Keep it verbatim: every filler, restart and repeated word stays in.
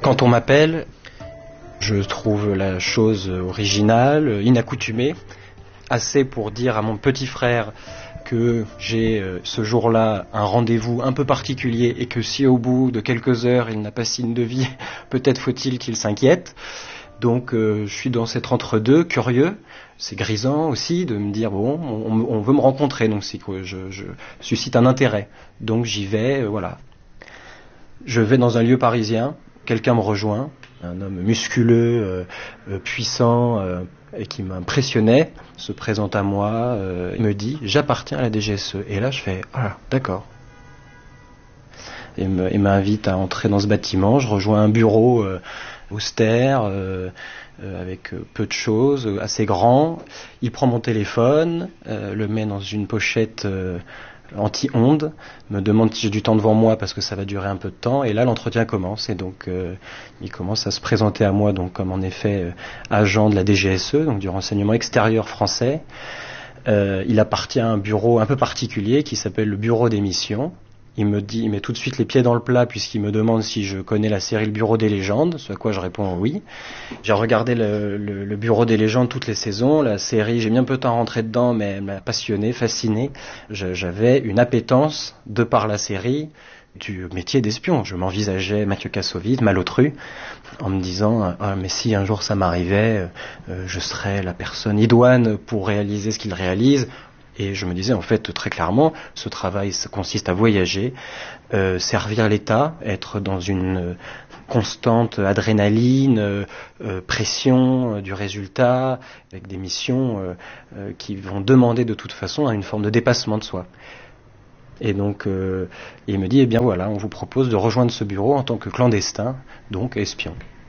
Quand on m'appelle, je trouve la chose originale, inaccoutumée, assez pour dire à mon petit frère que j'ai ce jour-là un rendez-vous un peu particulier et que si au bout de quelques heures il n'a pas signe de vie, peut-être faut-il qu'il s'inquiète. Donc euh, je suis dans cet entre-deux, curieux. C'est grisant aussi de me dire bon, on, on veut me rencontrer, donc c'est que je, je suscite un intérêt. Donc j'y vais, euh, voilà. Je vais dans un lieu parisien, quelqu'un me rejoint, un homme musculeux, euh, euh, puissant euh, et qui m'impressionnait, se présente à moi, euh, me dit j'appartiens à la D G S E. Et là je fais ah d'accord. Et m'invite à entrer dans ce bâtiment. Je rejoins un bureau euh, austère, euh, euh, avec peu de choses, assez grand. Il prend mon téléphone, euh, le met dans une pochette euh, anti-ondes, me demande si j'ai du temps devant moi parce que ça va durer un peu de temps. Et là, l'entretien commence. Et donc, euh, il commence à se présenter à moi donc comme en effet euh, agent de la D G S E, donc du renseignement extérieur français. Euh, il appartient à un bureau un peu particulier qui s'appelle le bureau des missions. Il me dit, il met tout de suite les pieds dans le plat puisqu'il me demande si je connais la série Le Bureau des légendes, ce à quoi je réponds oui. J'ai regardé le, le, le Bureau des légendes toutes les saisons, la série, j'ai mis un peu de temps à rentrer dedans, mais elle m'a passionné, fasciné. Je, j'avais une appétence, de par la série, du métier d'espion. Je m'envisageais Mathieu Kassovitz, Malotru, en me disant ah, mais si un jour ça m'arrivait, euh, je serais la personne idoine pour réaliser ce qu'il réalise. Et je me disais en fait très clairement, ce travail ça consiste à voyager, euh, servir l'État, être dans une euh, constante adrénaline, euh, euh, pression euh, du résultat, avec des missions euh, euh, qui vont demander de toute façon à une forme de dépassement de soi. Et donc euh, il me dit, eh bien voilà, on vous propose de rejoindre ce bureau en tant que clandestin, donc espion.